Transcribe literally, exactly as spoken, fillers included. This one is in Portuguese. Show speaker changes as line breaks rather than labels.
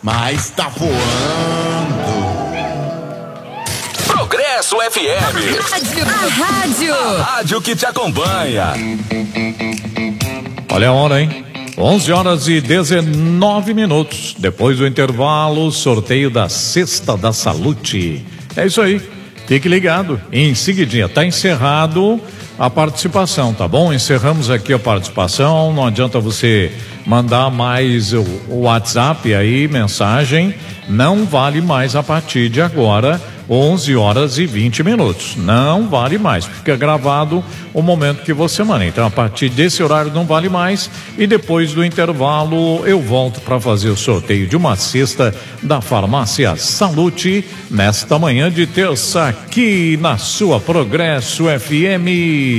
mas tá voando.
Progresso F M.
Rádio. A rádio.
A rádio que te acompanha.
Olha a hora, hein? onze horas e dezenove minutos. Depois do intervalo, sorteio da Cesta da Salute. É isso aí. Fique ligado. Em seguidinha, tá encerrado a participação, tá bom? Encerramos aqui a participação. Não adianta você mandar mais o, o WhatsApp aí, mensagem. Não vale mais a partir de agora, onze horas e vinte minutos. Não vale mais. Fica gravado o momento que você manda. Então, a partir desse horário não vale mais. E depois do intervalo, eu volto para fazer o sorteio de uma cesta da Farmácia Salute nesta manhã de terça aqui na sua Progresso F M.